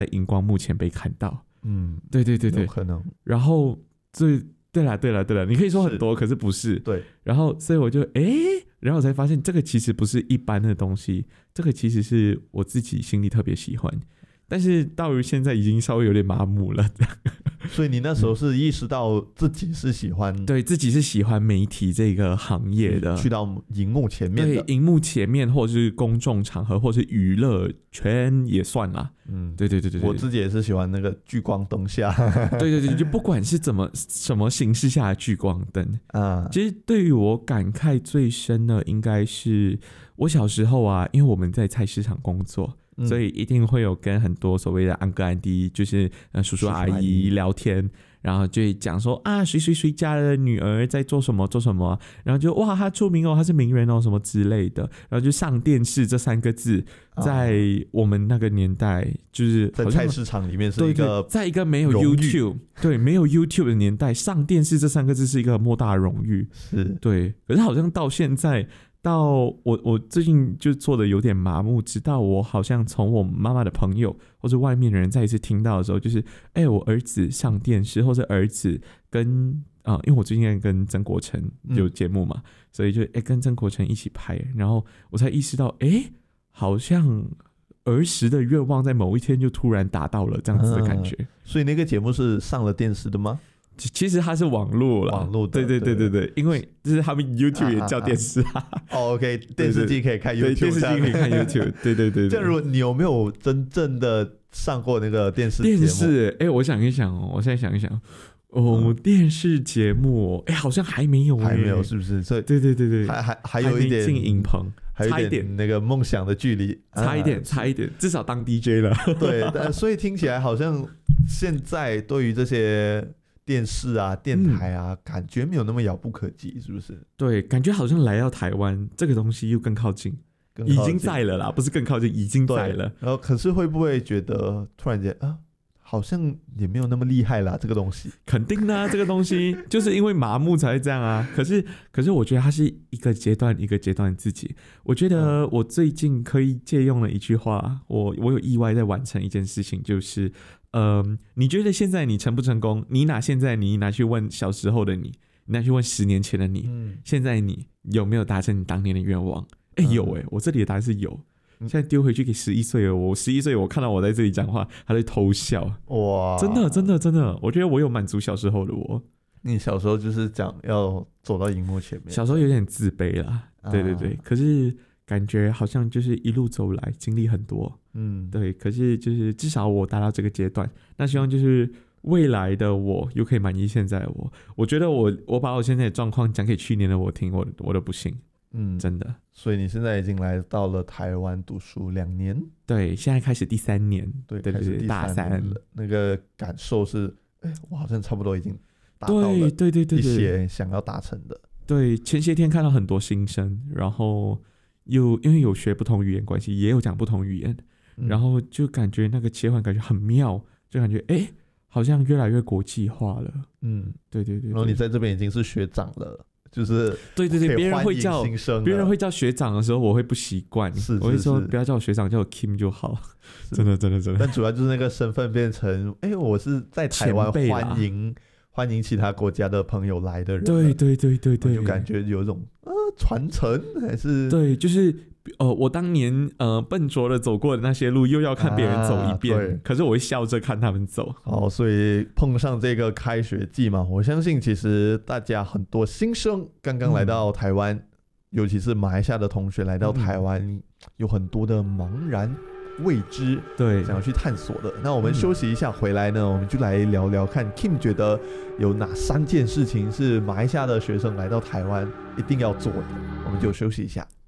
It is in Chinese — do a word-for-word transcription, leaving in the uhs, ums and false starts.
在荧光幕前被看到。 嗯， 对对对对， 有可能。 然后最对啦对啦对啦，你可以说很多，可是不是。 对， 然后所以我就哎，然后我才发现这个其实不是一般的东西，这个其实是我自己心里特别喜欢。但是到于现在已经稍微有点麻木了， 所以你那时候是意识到自己是喜欢、嗯、 对自己是喜欢媒体这个行业的， 去到荧幕前面的， 对荧幕前面或者是公众场合或者是娱乐圈也算啦。嗯，对对对 对, 对， 我自己也是喜欢那个聚光灯下， 对对对，就不管是怎么什么形式下的聚光灯啊，其实对于我感慨最深的应该是我小时候啊，因为我们在菜市场工作。嗯、所以一定会有跟很多所谓的安哥安弟，就是呃叔叔阿姨聊天，然后就会讲说啊谁谁谁家的女儿在做什么做什么，然后就哇他出名哦，他是名人哦什么之类的，然后就上电视这三个字，在我们那个年代就是在菜市场里面是一个， 在一个没有 YouTube 对没有 YouTube 的年代，上电视这三个字是一个莫大的荣誉， 是对， 可是好像到现在。到我我最近就做的有点麻木，直到我好像从我妈妈的朋友或者外面的人再一次听到的时候，就是哎、欸，我儿子上电视，或者儿子跟啊、呃，因为我最近在跟曾国城有节目嘛，嗯、所以就哎、欸、跟曾国城一起拍，然后我才意识到，哎、欸，好像儿时的愿望在某一天就突然达到了这样子的感觉。嗯、 所以那个节目是上了电视的吗？ 其实它是网络啦， 网络的， 对对对对对，因为就是他们 YouTube 也叫电视啊。 啊啊啊哦 ，OK， 电视机可以看 YouTube， 电视机可以看 YouTube， 对对对。 这样，如果你有没有真正的上过那个电视节目？ 电视，哎、欸，我想一想哦，我现在想一想，哦，嗯、电视节目，哎、欸，好像还没有、欸， 还没有，是不是？所以， 对对对对， 还还还有一点进影棚， 还有一点那个梦想的距离， 差一点，啊、差一点，至少当 D J 了。 对，但所以听起来好像现在对于这些。电视啊，电台啊、嗯，感觉没有那么遥不可及，是不是？ 对，感觉好像来到台湾，这个东西又更靠近，更靠近已经在了啦，不是更靠近，已经在了。 然后，可是会不会觉得突然间啊，好像也没有那么厉害啦？这个东西， 肯定的、啊，这个东西就是因为麻木才会这样啊。可是，可是我觉得它是一个阶段一个阶段自己。我觉得我最近可以借用了一句话，我我有意外在完成一件事情，就是。呃，你觉得现在你成不成功？你拿现在你拿去问小时候的你，你拿去问十年前的你，嗯、现在你有没有达成你当年的愿望？哎、欸，有哎、欸，我这里的答案是有。嗯、现在丢回去给十一岁了，我十一岁，我看到我在这里讲话，他在偷笑。哇，真的真的真的，我觉得我有满足小时候的我。 你小时候就是讲要走到荧幕前面， 小时候有点自卑啦，啊、对对对，可是。感觉好像就是一路走来经历很多，嗯，对，可是就是至少我达到这个阶段，那希望就是未来的我又可以满意现在的我。我觉得我我把我现在的状况讲给去年的我听，我我都不信，嗯，真的。 所以你现在已经来到了台湾读书两年， 对，现在开始第三年， 对对对对，大三了。那个感受是，哎，我好像差不多已经达到了一些想要达成的。 对，前些天看到很多新生，然后。有因为有学不同语言关系，也有讲不同语言、嗯，然后就感觉那个切换感觉很妙，就感觉哎、欸，好像越来越国际化了。嗯，对对 对, 对。 然后你在这边已经是学长了，就是对对对，别人会叫别人会叫学长的时候，我会不习惯，我会说不要叫我学长，叫我 Kim 就好。真的真的真的。 但主要就是那个身份变成，哎、欸，我是在台湾欢迎欢迎其他国家的朋友来的人。 对对对对对， 就感觉有一种。传承还是对，就是呃，我当年呃笨拙的走过的那些路，又要看别人走一遍、啊，可是我会笑着看他们走。 好，所以碰上这个开学季嘛，我相信其实大家很多新生刚刚来到台湾、嗯，尤其是马来西亚的同学来到台湾、嗯，有很多的茫然未知， 对， 想要去探索的。那我们休息一下，回来呢，我们就来聊聊看 Kim 觉得有哪三件事情是马来西亚的学生来到台湾一定要做的。我们就休息一下。